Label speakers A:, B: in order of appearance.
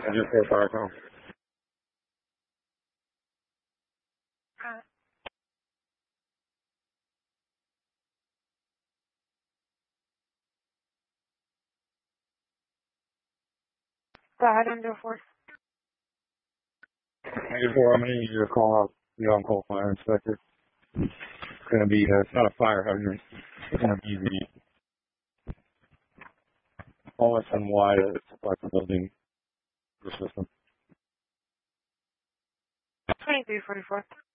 A: I just hit fire call.
B: Go ahead and do 4.
A: Before I'm going to need you to call out the on-call fire inspector. It's going to be, it's not a fire hydrant. It's going to be the OSNY that supplies the building system.
B: 2344.